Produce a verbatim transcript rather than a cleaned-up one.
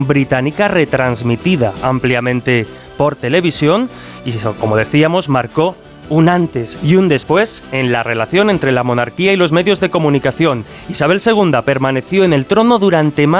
británica retransmitida ampliamente por televisión y eso, como decíamos, marcó un antes y un después en la relación entre la monarquía y los medios de comunicación. Isabel segunda permaneció en el trono durante más